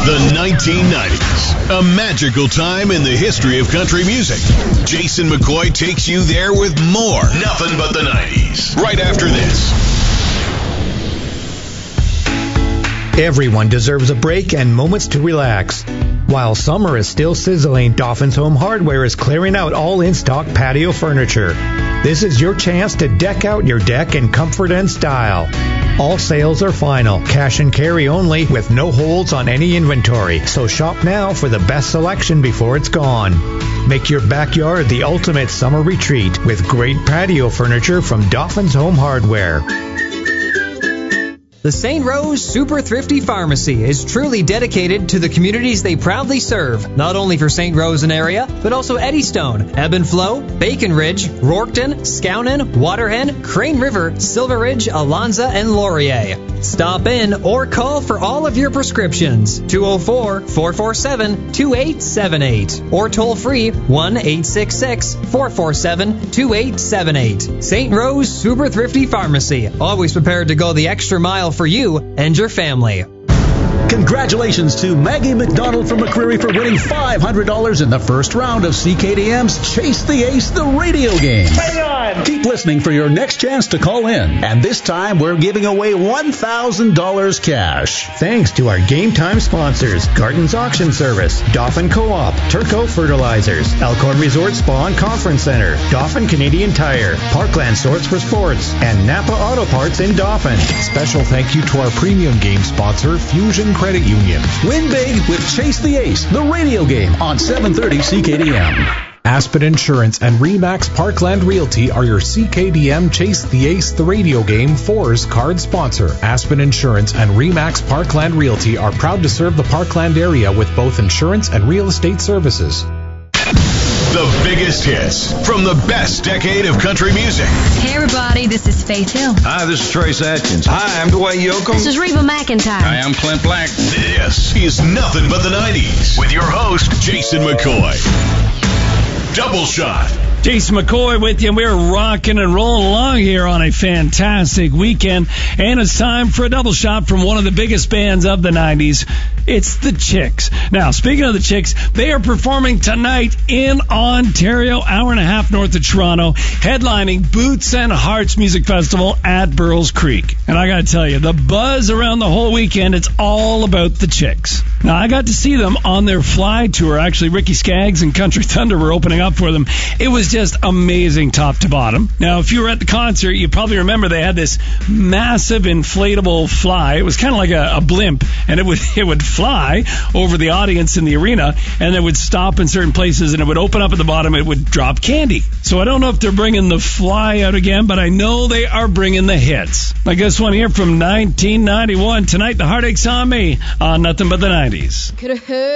The 1990s, a magical time in the history of country music. Jason McCoy takes you there with more Nothing But the 90s. Right after this. Everyone deserves a break and moments to relax. While summer is still sizzling, Dolphin's Home Hardware is clearing out all in-stock patio furniture. This is your chance to deck out your deck in comfort and style. All sales are final, cash and carry only, with no holds on any inventory. So shop now for the best selection before it's gone. Make your backyard the ultimate summer retreat with great patio furniture from Dolphin's Home Hardware. The St. Rose Super Thrifty Pharmacy is truly dedicated to the communities they proudly serve, not only for St. Rose and area, but also Eddystone, Ebb and Flow, Bacon Ridge, Rourketon, Skownon, Waterhen, Crane River, Silver Ridge, Alonza, and Laurier. Stop in or call for all of your prescriptions. 204-447-2878 or toll free 1-866-447-2878. St. Rose Super Thrifty Pharmacy, always prepared to go the extra mile for you and your family. Congratulations to Maggie McDonald from McCreary for winning $500 in the first round of CKDM's Chase the Ace, the radio game. Hang on! Keep listening for your next chance to call in. And this time, we're giving away $1,000 cash. Thanks to our game time sponsors, Garden's Auction Service, Dauphin Co-op, Turco Fertilizers, Elkhorn Resort Spa and Conference Center, Dauphin Canadian Tire, Parkland Sorts for Sports, and Napa Auto Parts in Dauphin. Special thank you to our premium game sponsor, Fusion Credit Union. Win big with Chase the Ace, the radio game on 730 CKDM. Aspen Insurance and Remax Parkland Realty are your CKDM Chase the Ace, the radio game 4's card sponsor. Aspen Insurance and Remax Parkland Realty are proud to serve the Parkland area with both insurance and real estate services. The biggest hits from the best decade of country music. Hey everybody, this is Faith Hill. Hi, this is Trace Atkins. Hi, I'm Dwight Yoakam. This is Reba McEntire. Hi, I'm Clint Black. This is Nothing But the 90s with your host, Jason McCoy. Double Shot. Jason McCoy with you. We're rocking and rolling along here on a fantastic weekend. And it's time for a double shot from one of the biggest bands of the 90s. It's the Chicks. Now, speaking of the Chicks, they are performing tonight in Ontario, hour and a half north of Toronto, headlining Boots and Hearts Music Festival at Burles Creek. And I got to tell you, the buzz around the whole weekend, it's all about the Chicks. Now, I got to see them on their Fly tour. Actually, Ricky Skaggs and Country Thunder were opening up for them. It was just amazing top to bottom. Now, if you were at the concert, you probably remember they had this massive inflatable fly. It was kind of like a blimp, and it would fly over the audience in the arena, and it would stop in certain places, and it would open up at the bottom. It would drop candy. So I don't know if they're bringing the fly out again, but I know they are bringing the hits. I guess one here from 1991. Tonight, The Heartache's on Me on Nothing But the 90s.